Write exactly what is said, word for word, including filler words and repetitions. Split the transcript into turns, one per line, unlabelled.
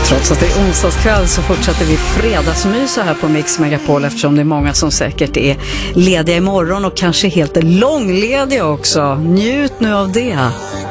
Trots att det är onsdagskväll så fortsätter vi fredagsmysa här på Mix Megapol, eftersom det är många som säkert är lediga imorgon och kanske helt långlediga också. Njut nu av det.